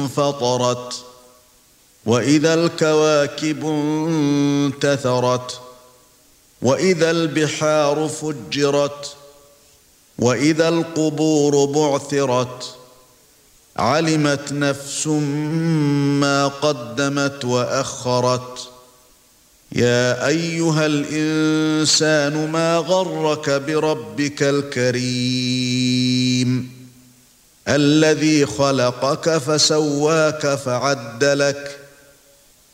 انفطرت وإذا الكواكب انتثرت وإذا البحار فجرت وإذا القبور بعثرت علمت نفس ما قدمت وأخرت يا أيها الإنسان ما غرك بربك الكريم الذي خلقك فسواك فعدلك